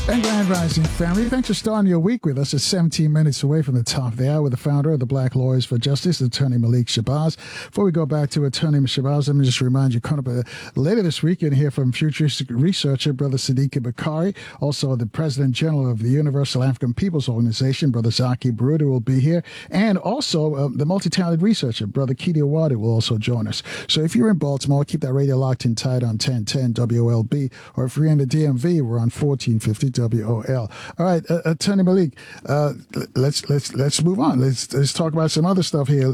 And Grand Rising family, thanks for starting your week with us. It's 17 minutes away from the top of the hour with the founder of the Black Lawyers for Justice, Attorney Malik Shabazz. Before we go back to Attorney Shabazz, let me just remind you, coming up later this week, you're going to hear from futuristic researcher Brother Sadiq Bakari, also the President General of the Universal African Peoples Organization, Brother Zaki Baruda will be here, and also the multi-talented researcher, Brother Keith Awadi, will also join us. So if you're in Baltimore, keep that radio locked in tight on 1010 WLB, or if you're in the DMV, we're on 1450 WOL. All right, Attorney Malik, let's move on. Let's talk about some other stuff here.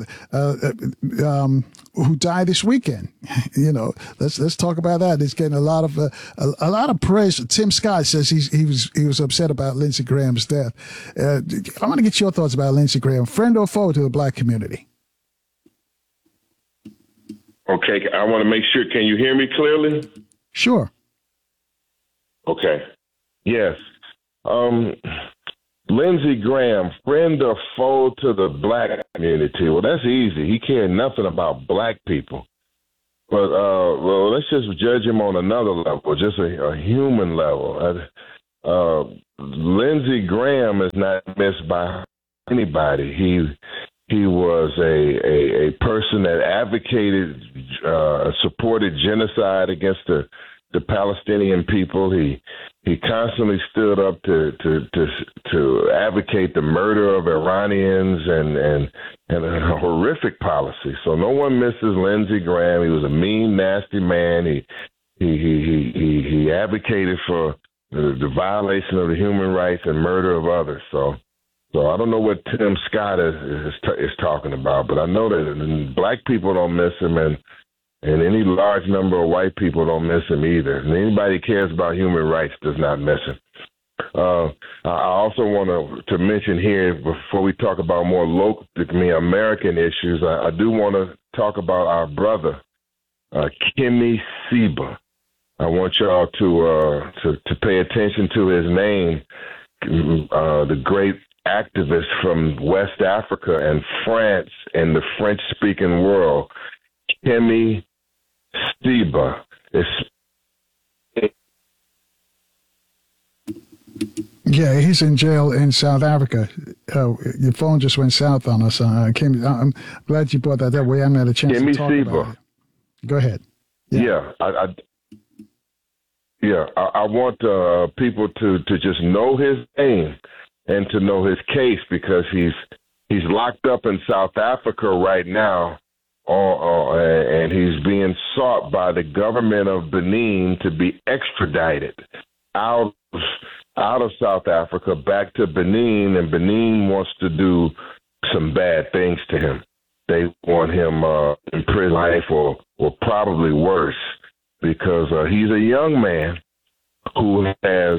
Who died this weekend? Let's talk about that. It's getting a lot of praise. Tim Scott says he was upset about Lindsey Graham's death. I want to get your thoughts about Lindsey Graham, friend or foe to the Black community. Okay, I want to make sure. Can you hear me clearly? Sure. Okay. Yes. Lindsey Graham, friend or foe to the Black community? Well, that's easy. He cared nothing about Black people. But, let's just judge him on another level, just a human level. Lindsey Graham is not missed by anybody. He was a person that advocated, supported genocide against the Palestinian people. He constantly stood up to advocate the murder of Iranians and a horrific policy. So no one misses Lindsey Graham. He was a mean, nasty man. He advocated for the violation of the human rights and murder of others. So I don't know what Tim Scott is talking about, but I know that Black people don't miss him, and any large number of white people don't miss him either. And anybody who cares about human rights does not miss him. I also want to mention here, before we talk about more local, American issues, I do want to talk about our brother, Kemi Seba. I want y'all to pay attention to his name, the great activist from West Africa and France and the French-speaking world, Kemi Seba. Yeah, he's in jail in South Africa. Your phone just went south on us. I'm glad you brought that up. We haven't had a chance to talk about it. Go ahead. Yeah, I want people to just know his name and to know his case, because he's locked up in South Africa right now. And he's being sought by the government of Benin to be extradited out of South Africa back to Benin, and Benin wants to do some bad things to him. They want him in prison life or probably worse, because he's a young man who has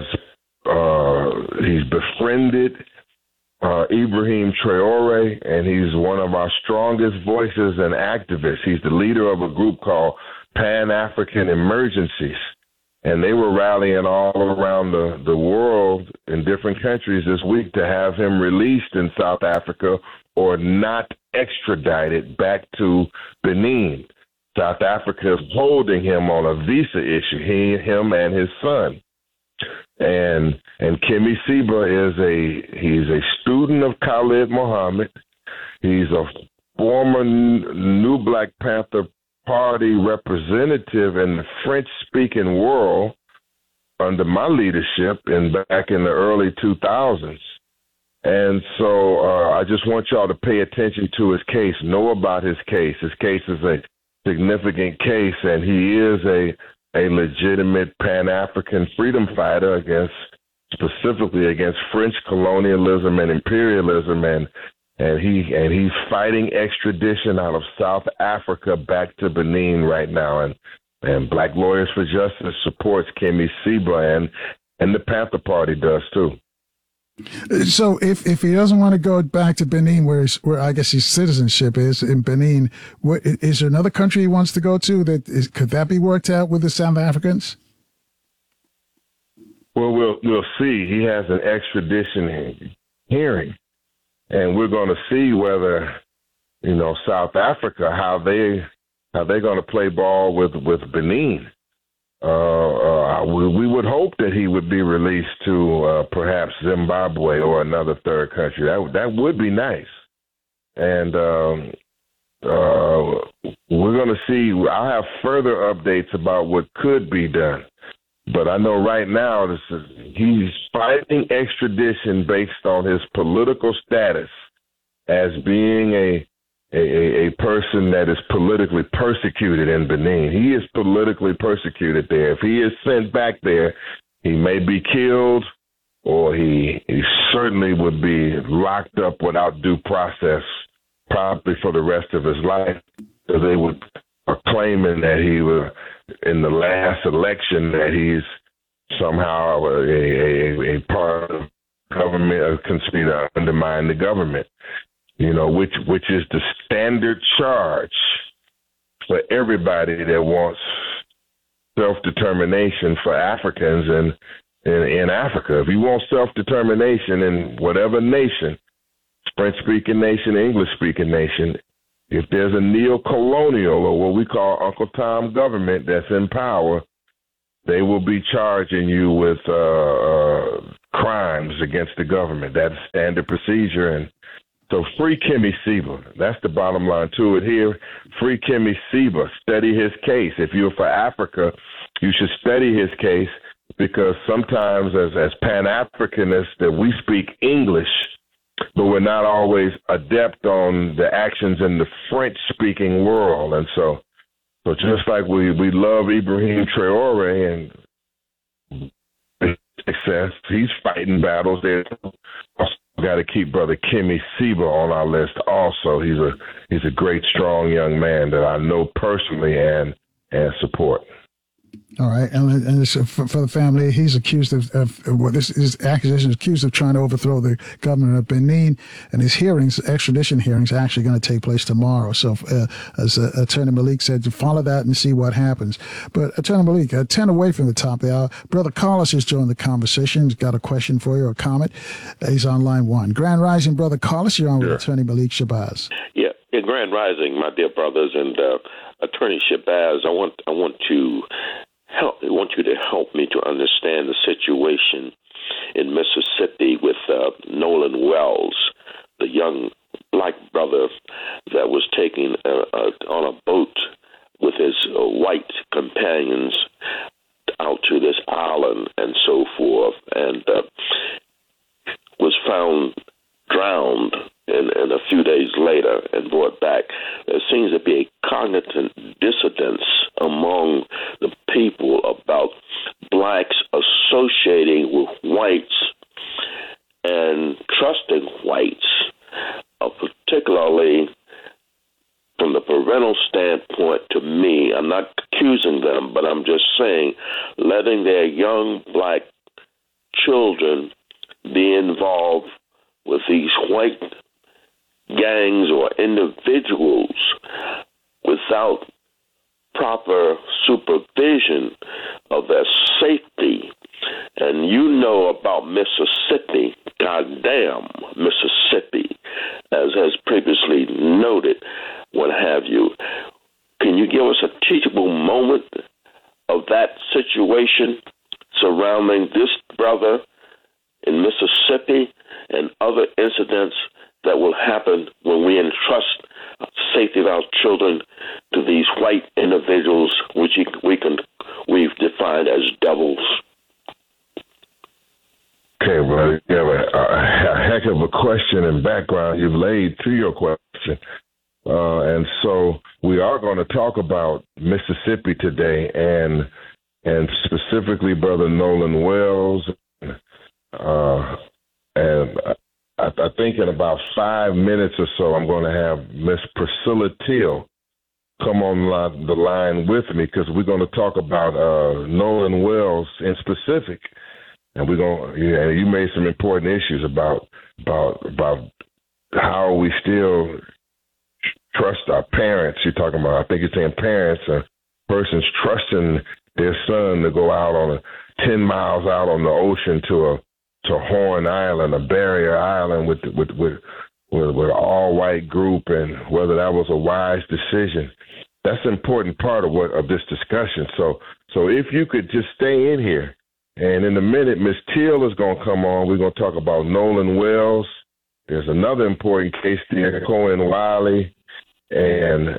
he's befriended Ibrahim Traore, and he's one of our strongest voices and activists. He's the leader of a group called Pan-African Emergencies, and they were rallying all around the world in different countries this week to have him released in South Africa or not extradited back to Benin. South Africa is holding him on a visa issue, him and his son. And Kemi Seba he's a student of Khalid Mohammed. He's a former New Black Panther Party representative in the French-speaking world under my leadership back in the early 2000s. And so I just want y'all to pay attention to his case, know about his case. His case is a significant case, and he is a legitimate Pan-African freedom fighter specifically against French colonialism and imperialism, and he's fighting extradition out of South Africa back to Benin right now, and Black Lawyers for Justice supports Kemi Seba, and the Panther Party does too. So if he doesn't want to go back to Benin, where I guess his citizenship is in Benin, is there another country he wants to go to? Could that be worked out with the South Africans? Well, we'll see. He has an extradition hearing, and we're going to see whether South Africa, how they're going to play ball with Benin. we would hope that he would be released to perhaps Zimbabwe or another third country. That would be nice. And we're going to see. I'll have further updates about what could be done. But I know right now he's fighting extradition based on his political status as being a person that is politically persecuted in Benin. He is politically persecuted there. If he is sent back there, he may be killed, or he certainly would be locked up without due process, probably for the rest of his life. So they are claiming that he was in the last election, that he's somehow a part of government, a conspiracy to undermine the government. Which is the standard charge for everybody that wants self-determination for Africans in Africa. If you want self-determination in whatever nation, French-speaking nation, English-speaking nation, if there's a neo-colonial or what we call Uncle Tom government that's in power, they will be charging you with crimes against the government. That's standard procedure. And so free Kemi Seba. That's the bottom line to it here. Free Kemi Seba. Study his case. If you're for Africa, you should study his case, because sometimes as Pan-Africanists that we speak English, but we're not always adept on the actions in the French-speaking world. And so just like we love Ibrahim Traore and success, he's fighting battles there. Got to keep Brother Kemi Seba on our list also. He's a great, strong young man that I know personally and support. All right, and this, for the family, he's accused of his accusation is accused of trying to overthrow the government of Benin, and his extradition hearings, are actually going to take place tomorrow. So, as Attorney Malik said, to follow that and see what happens. But Attorney Malik, 10 away from the top of the hour, Brother Carlos has joined the conversation. He's got a question for you or a comment. He's on line one. Grand Rising, Brother Carlos, you're on with Attorney Malik Shabazz. Yeah, Grand Rising, my dear brothers, and Attorney Shabazz. I want you to help me to understand the situation in Mississippi with Nolan Wells, the young black brother that was taken on a boat with his white companions out to this island and so forth, and was found drowned and a few days later and brought back. There seems to be a cognitive dissonance among the people about blacks associating with whites and trusting whites, particularly from the parental standpoint. To me, I'm not accusing them, but I'm just saying letting their young black children be involved with these white gangs or individuals without proper supervision of their safety. And you know about Mississippi, goddamn Mississippi, as has previously noted, what have you. Can you give us a teachable moment of that situation surrounding this brother in Mississippi and other incidents that will happen when we entrust safety of our children to these white individuals, which we've defined as devils? Okay, brother, you have a heck of a question and background you've laid to your question. And so we are going to talk about Mississippi today, and specifically Brother Nolan Wells. And I think in about 5 minutes or so, I'm going to have Miss Priscilla Till come on the line with me, because we're going to talk about Nolan Wells in specific. And you made some important issues about how we still trust our parents. You're talking about, I think you're saying parents, persons trusting their son to go out on 10 miles out on the ocean to Horn Island, a barrier island with an all-white group, and whether that was a wise decision. That's an important part of this discussion. So if you could just stay in here, and in a minute, Ms. Teal is going to come on. We're going to talk about Nolan Wells. There's another important case there, Cohen Wiley, and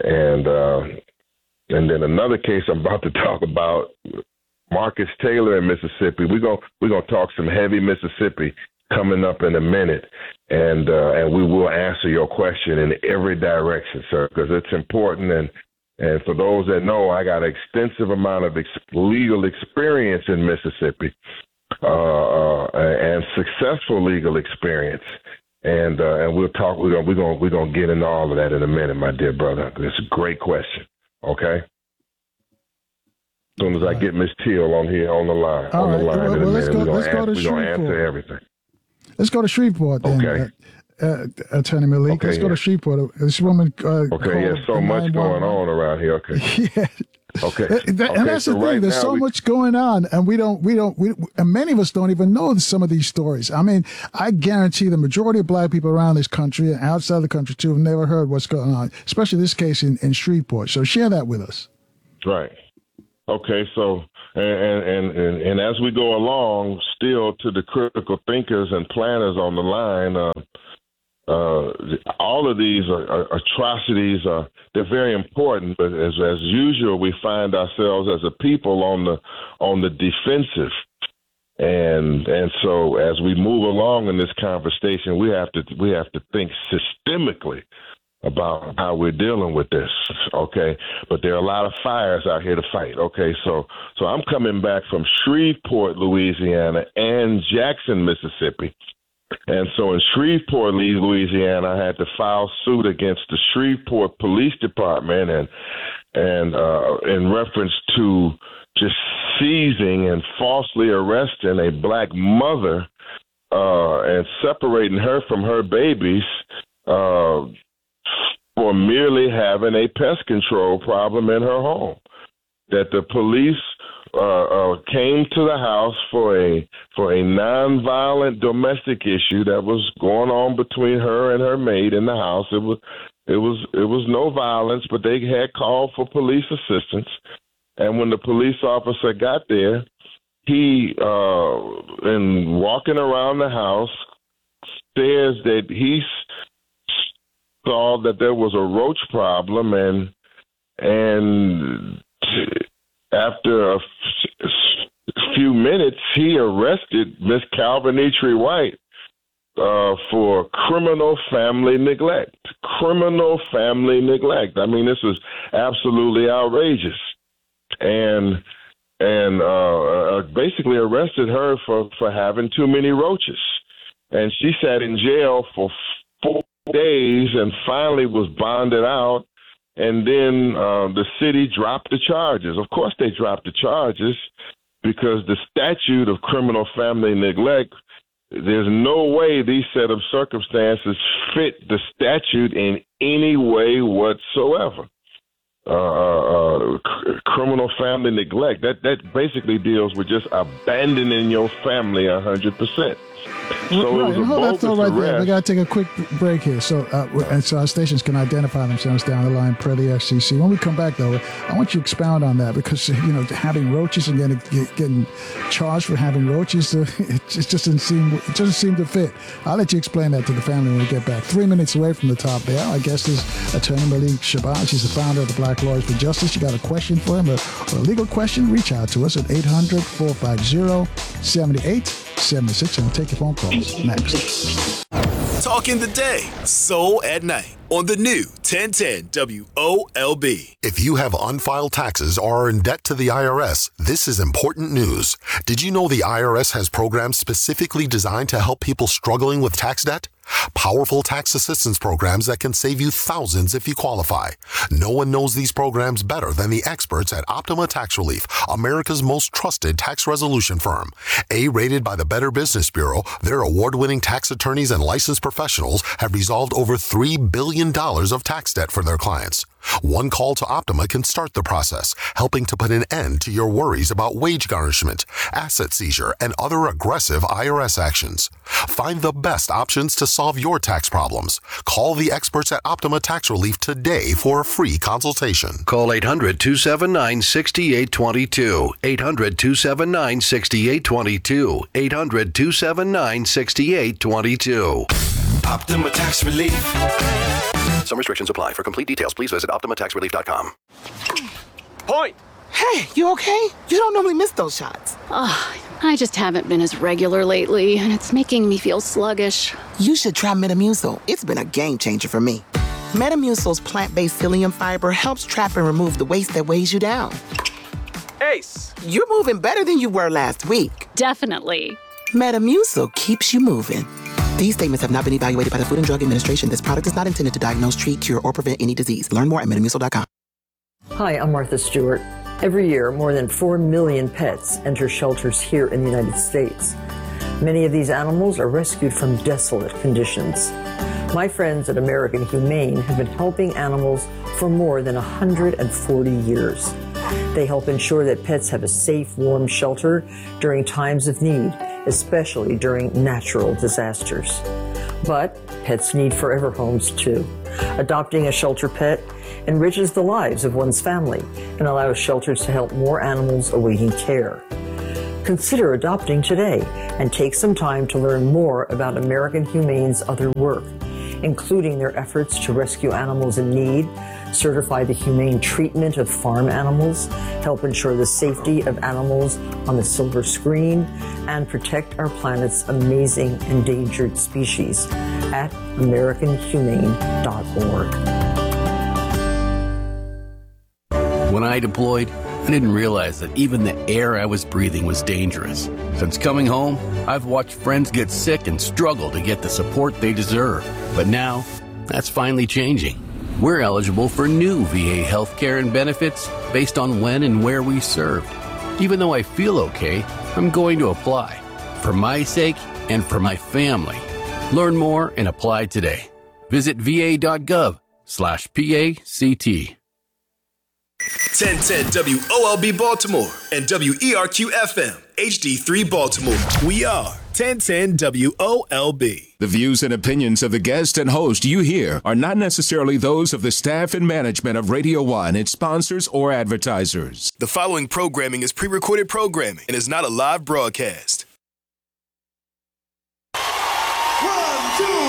then another case I'm about to talk about, Marcus Taylor in Mississippi. We're gonna talk some heavy Mississippi coming up in a minute, and we will answer your question in every direction, sir, because it's important. And for those that know, I got an extensive amount of legal experience in Mississippi, and successful legal experience. And we'll talk. We're gonna get into all of that in a minute, my dear brother. It's a great question. Okay. As soon as I get Ms. Teal on here on the line, in a minute, we're gonna answer everything. Let's go to Shreveport then. Okay. Attorney Malik. Let's go to Shreveport. This woman. There's so much going on around here. Okay. Yeah. Okay. And that's the thing. There's so much going on, and we and many of us don't even know some of these stories. I mean, I guarantee the majority of black people around this country and outside the country too have never heard what's going on, especially this case in Shreveport. So share that with us. Right. Okay. So, and as we go along, still to the critical thinkers and planners on the line, all of these atrocities they're very important, but as usual, we find ourselves as a people on the defensive, and so as we move along in this conversation, we have to think systemically about how we're dealing with this. Okay, but there are a lot of fires out here to fight. Okay, so I'm coming back from Shreveport, Louisiana, and Jackson, Mississippi. And so in Shreveport, Louisiana, I had to file suit against the Shreveport Police Department and in reference to just seizing and falsely arresting a black mother and separating her from her babies for merely having a pest control problem in her home. That the police came to the house for a nonviolent domestic issue that was going on between her and her maid in the house. It was no violence, but they had called for police assistance. And when the police officer got there, he in walking around the house says that he saw that there was a roach problem, and after a few minutes, he arrested Miss Calvinitri White for criminal family neglect. Criminal family neglect. I mean, this is absolutely outrageous, and basically arrested her for having too many roaches, and she sat in jail for 4 days and finally was bonded out. And then the city dropped the charges. Of course they dropped the charges because the statute of criminal family neglect, there's no way these set of circumstances fit the statute in any way whatsoever. Criminal family neglect, that basically deals with just abandoning your family 100%. So right, hold that thought right there. We got to take a quick break here, so our stations can identify themselves down the line per the FCC. When we come back, though, I want you to expound on that because having roaches and getting charged for having roaches, it just doesn't seem to fit. I'll let you explain that to the family when we get back. 3 minutes away from the top there. Our guest is Attorney Malik Shabazz. She's the founder of the Black Lawyers for Justice. You got a question for him, or a legal question? Reach out to us at 800-450-7876, and we'll take your phone calls next. Talking the day, soul at night on the new 1010 WOLB. If you have unfiled taxes or are in debt to the IRS, this is important news. Did you know the IRS has programs specifically designed to help people struggling with tax debt? Powerful tax assistance programs that can save you thousands if you qualify. No one knows these programs better than the experts at Optima Tax Relief, America's most trusted tax resolution firm. A-rated by the Better Business Bureau, their award-winning tax attorneys and licensed professionals have resolved over $3 billion of tax debt for their clients. One call to Optima can start the process, helping to put an end to your worries about wage garnishment, asset seizure, and other aggressive IRS actions. Find the best options to solve your tax problems. Call the experts at Optima Tax Relief today for a free consultation. Call 800-279-6822. 800-279-6822. 800-279-6822. Optima Tax Relief. Some restrictions apply. For complete details, please visit OptimaTaxRelief.com. Point! Hey, you okay? You don't normally miss those shots. I just haven't been as regular lately, and it's making me feel sluggish. You should try Metamucil. It's been a game changer for me. Metamucil's plant-based psyllium fiber helps trap and remove the waste that weighs you down. Ace! You're moving better than you were last week. Definitely. Metamucil keeps you moving. These statements have not been evaluated by the Food and Drug Administration. This product is not intended to diagnose, treat, cure, or prevent any disease. Learn more at Metamucil.com. Hi, I'm Martha Stewart. Every year, more than 4 million pets enter shelters here in the United States. Many of these animals are rescued from desolate conditions. My friends at American Humane have been helping animals for more than 140 years. They help ensure that pets have a safe, warm shelter during times of need, especially during natural disasters. But pets need forever homes too. Adopting a shelter pet enriches the lives of one's family and allows shelters to help more animals awaiting care. Consider adopting today and take some time to learn more about American Humane's other work, including their efforts to rescue animals in need, certify the humane treatment of farm animals, help ensure the safety of animals on the silver screen, and protect our planet's amazing endangered species at AmericanHumane.org. When I deployed, I didn't realize that even the air I was breathing was dangerous. Since coming home, I've watched friends get sick and struggle to get the support they deserve. But now, that's finally changing. We're eligible for new VA healthcare and benefits based on when and where we served. Even though I feel okay, I'm going to apply. For my sake and for my family. Learn more and apply today. Visit va.gov/PACT. 1010 WOLB Baltimore and WERQ FM HD3 Baltimore. We are 1010 WOLB. The views and opinions of the guest and host you hear are not necessarily those of the staff and management of Radio 1, its sponsors, or advertisers. The following programming is pre-recorded programming and is not a live broadcast. 1, 2,